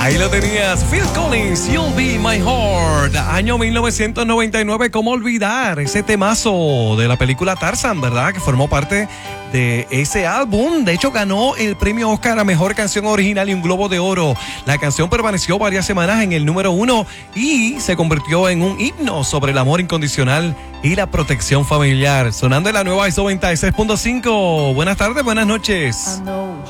Ahí lo tenías, Phil Collins, You'll Be My Heart, año 1999. ¿Cómo olvidar ese temazo de la película Tarzan, verdad? Que formó parte de ese álbum. De hecho, ganó el premio Oscar a Mejor Canción Original y un Globo de Oro. La canción permaneció varias semanas en el número 1 y se convirtió en un himno sobre el amor incondicional y la protección familiar. Sonando en la nueva ISO 96.5. Buenas tardes, buenas noches. Ando